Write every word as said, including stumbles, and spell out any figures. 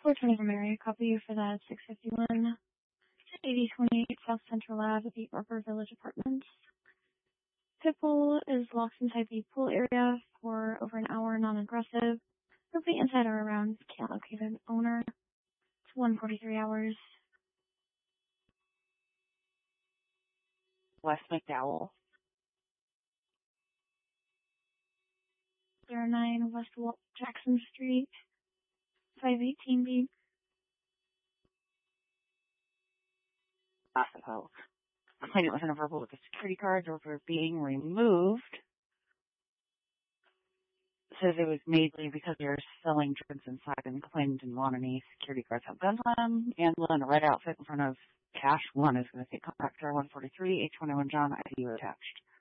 four twenty-four Mary, copy for that six fifty-one. eighty twenty-eight South Central Ave at the Arbor Village Apartments. Pit bull is locked inside the pool area for over an hour, non-aggressive. Nobody inside or around can't locate an owner. It's one forty-three hours. West McDowell. zero nine West Walt Jackson Street, five eighteen B. I suppose. Claimant within a verbal with the security cards or for being removed. It says it was mainly because they were selling drinks inside and claimed didn't want any security guards have guns on them. Angela in a red outfit in front of Cash one is going to say contact one forty-three, H one oh one John, I D U attached.